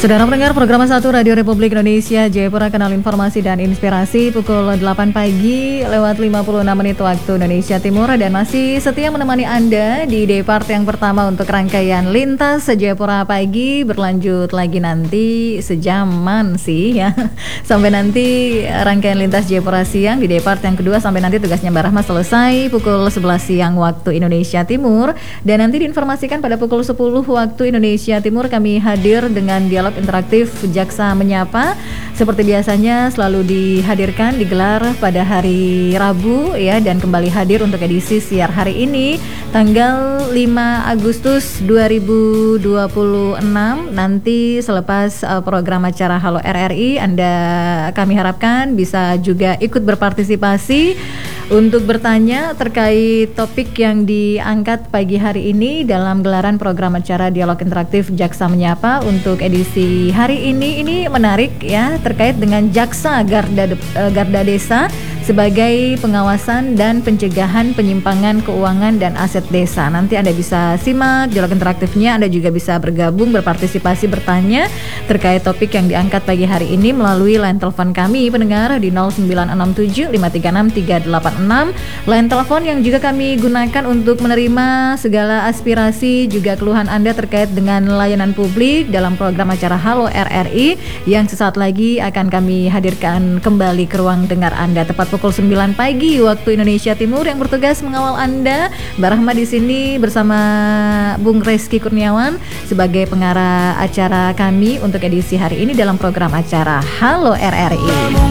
Saudara pendengar program 1 Radio Republik Indonesia Jayapura, Kanal Informasi dan Inspirasi, pukul 8 pagi lewat 56 menit waktu Indonesia Timur, dan masih setia menemani Anda di day part yang pertama untuk rangkaian Lintas Jayapura Pagi. Berlanjut lagi nanti sejaman sih ya, sampai nanti rangkaian Lintas Jayapura Siang di day part yang kedua, sampai nanti tugasnya Mbak Rahma selesai pukul 11 siang waktu Indonesia Timur. Dan nanti diinformasikan pada pukul 10 waktu Indonesia Timur kami hadir dengan dialog interaktif Jaksa Menyapa. Seperti biasanya selalu dihadirkan, digelar pada hari Rabu ya, dan kembali hadir untuk edisi siar hari ini tanggal 5 Agustus 2026. Nanti selepas program acara Halo RRI, kami harapkan bisa juga ikut berpartisipasi untuk bertanya terkait topik yang diangkat pagi hari ini dalam gelaran program acara Dialog Interaktif Jaksa Menyapa untuk edisi hari ini. Ini menarik ya, terkait dengan Jaksa Garda Desa sebagai pengawasan dan pencegahan penyimpangan keuangan dan aset desa. Nanti Anda bisa simak dialog interaktifnya, Anda juga bisa bergabung, berpartisipasi, bertanya terkait topik yang diangkat pagi hari ini melalui line telepon kami pendengar di 0967 536 386, line telepon yang juga kami gunakan untuk menerima segala aspirasi juga keluhan Anda terkait dengan layanan publik dalam program acara Halo RRI yang sesaat lagi akan kami hadirkan kembali ke ruang dengar Anda tepat pukul 9 pagi waktu Indonesia Timur. Yang bertugas mengawal Anda, Mbak Rahma di sini bersama Bung Reski Kurniawan sebagai pengarah acara kami untuk edisi hari ini dalam program acara Halo RRI.